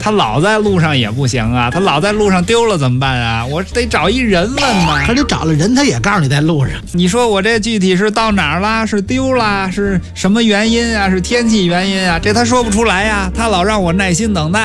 他老在路上也不行啊，他老在路上丢了怎么办啊？我得找一人问呐。 可你找了人，他也告诉你在路上。 你说我这具体是到哪儿啦？是丢啦？是什么原因啊？是天气原因啊？这他说不出来呀，他老让我耐心等待。